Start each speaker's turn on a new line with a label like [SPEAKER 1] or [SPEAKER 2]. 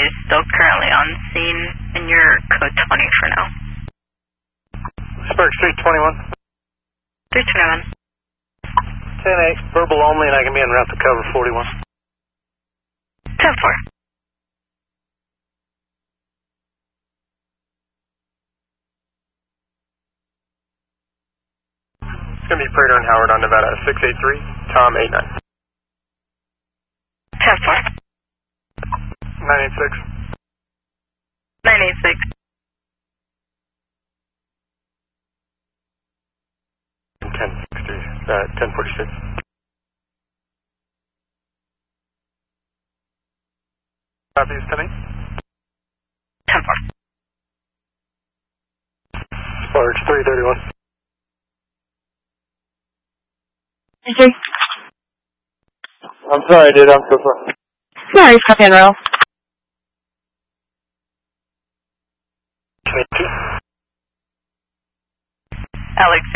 [SPEAKER 1] is still currently on scene, and you're code 20 for now.
[SPEAKER 2] Spark Street 21.
[SPEAKER 1] 321.
[SPEAKER 2] 10-8, verbal only, and I can be en route to cover 41.
[SPEAKER 1] 10-4.
[SPEAKER 2] It's going to be Prater and Howard on Nevada 683, Tom 89.
[SPEAKER 1] 10-4.
[SPEAKER 2] 986.
[SPEAKER 1] 986.
[SPEAKER 2] 1046. Copies 10-8.
[SPEAKER 1] 10-4.
[SPEAKER 2] Sparks 331.
[SPEAKER 3] Okay.
[SPEAKER 2] I'm sorry, dude. I'm so sorry.
[SPEAKER 3] Sorry, copy and roll.
[SPEAKER 1] Alex